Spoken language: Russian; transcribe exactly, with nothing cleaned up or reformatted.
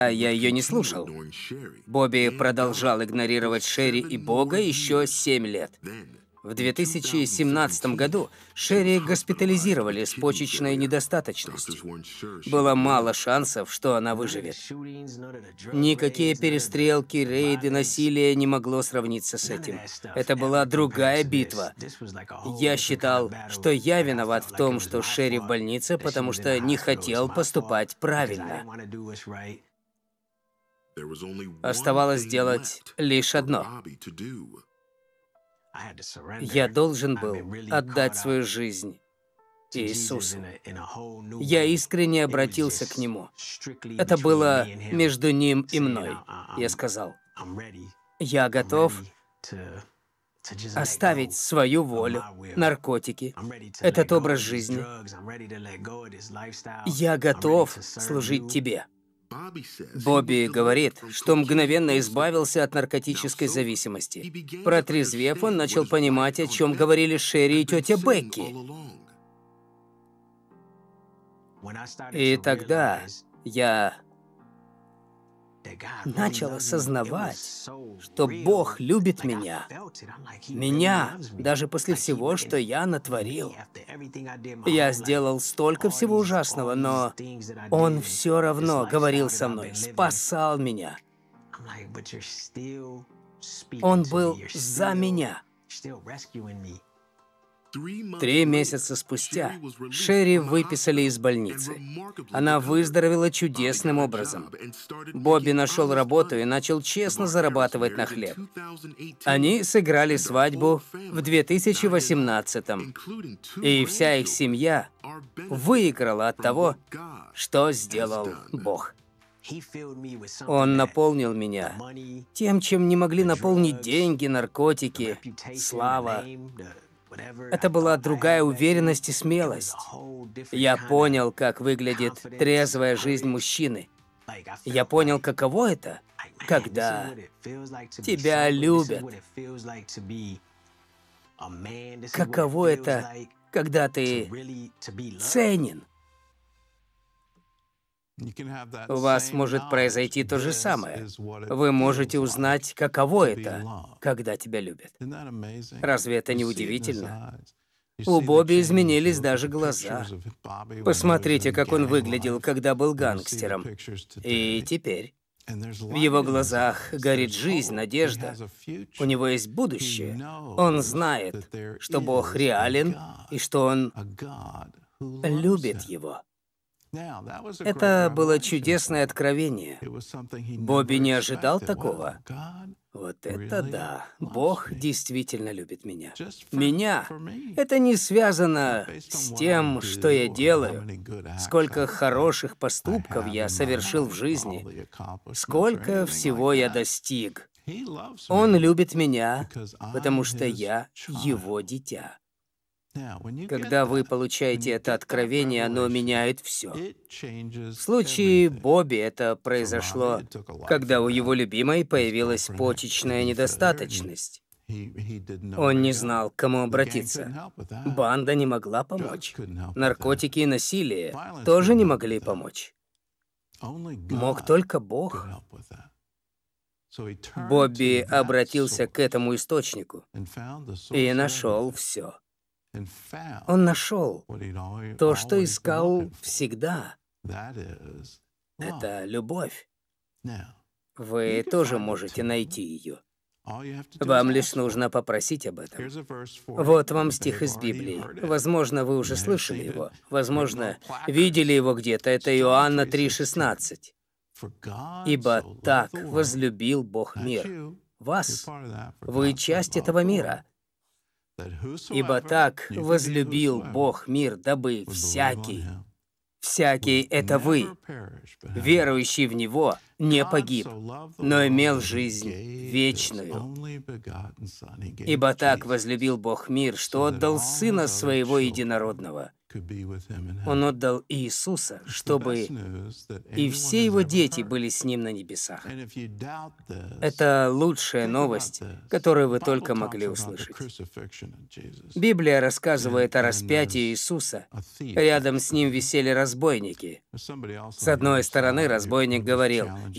я ее не слушал. Бобби продолжал игнорировать Шерри и Бога еще семь лет. В две тысячи семнадцатом году Шерри госпитализировали с почечной недостаточностью. Было мало шансов, что она выживет. Никакие перестрелки, рейды, насилие не могло сравниться с этим. Это была другая битва. Я считал, что я виноват в том, что Шерри в больнице, потому что не хотел поступать правильно. Оставалось сделать лишь одно. Я должен был отдать свою жизнь Иисусу. Я искренне обратился к Нему. Это было между Ним и мной. Я сказал, я готов оставить свою волю, наркотики, этот образ жизни. Я готов служить Тебе. Бобби говорит, что мгновенно избавился от наркотической зависимости. Протрезвев, он начал понимать, о чем говорили Шерри и тетя Бекки. И тогда я начал осознавать, что Бог любит меня. Меня, даже после всего, что я натворил. Я сделал столько всего ужасного, но Он все равно говорил со мной, спасал меня. Он был за меня. Три месяца спустя Шерри выписали из больницы. Она выздоровела чудесным образом. Бобби нашел работу и начал честно зарабатывать на хлеб. Они сыграли свадьбу в две тысячи восемнадцатом, и вся их семья выиграла от того, что сделал Бог. Он наполнил меня тем, чем не могли наполнить деньги, наркотики, слава. Это была другая уверенность и смелость. Я понял, как выглядит трезвая жизнь мужчины. Я понял, каково это, когда тебя любят. Каково это, когда ты ценен. У вас может произойти то же самое. Вы можете узнать, каково это, когда тебя любят. Разве это не удивительно? У Бобби изменились даже глаза. Посмотрите, как он выглядел, когда был гангстером. И теперь в его глазах горит жизнь, надежда. У него есть будущее. Он знает, что Бог реален и что Он любит его. Это было чудесное откровение. Бобби не ожидал такого. Вот это да. Бог действительно любит меня. Меня. Это не связано с тем, что я делаю, сколько хороших поступков я совершил в жизни, сколько всего я достиг. Он любит меня, потому что я Его дитя. Когда вы получаете это откровение, оно меняет все. В случае Бобби это произошло, когда у его любимой появилась почечная недостаточность. Он не знал, к кому обратиться. Банда не могла помочь. Наркотики и насилие тоже не могли помочь. Мог только Бог. Бобби обратился к этому источнику и нашел все. Он нашел то, что искал всегда. Это любовь. Вы тоже можете найти ее. Вам лишь нужно попросить об этом. Вот вам стих из Библии. Возможно, вы уже слышали его. Возможно, видели его где-то. Это Иоанна три шестнадцать. «Ибо так возлюбил Бог мир». Вас. Вы часть этого мира. «Ибо так возлюбил Бог мир, дабы всякий, всякий — это вы, верующий в Него, не погиб, но имел жизнь вечную. Ибо так возлюбил Бог мир, что отдал Сына Своего Единородного». Он отдал Иисуса, чтобы и все Его дети были с Ним на небесах. Это лучшая новость, которую вы только могли услышать. Библия рассказывает о распятии Иисуса. Рядом с Ним висели разбойники. С одной стороны, разбойник говорил: